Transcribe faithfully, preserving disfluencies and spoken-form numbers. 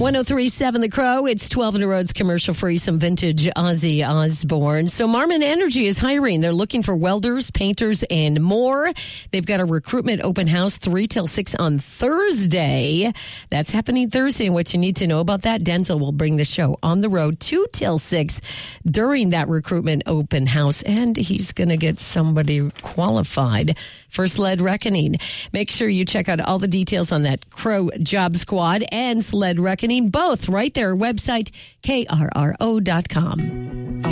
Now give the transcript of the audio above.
one oh three point seven The Crow. It's twelve in a row. It's commercial free. Some vintage Ozzy Osbourne. So Marmon Energy is hiring. They're looking for welders, painters, and more. They've got a recruitment open house three till six on Thursday. That's happening Thursday. And what you need to know about that, Denzel will bring the show on the road two till six during that recruitment open house. And he's going to get somebody qualified for Sled Reckoning. Make sure you check out all the details on that Crow Job Squad and Sled Reckoning, both right there. Website K R R O dot com.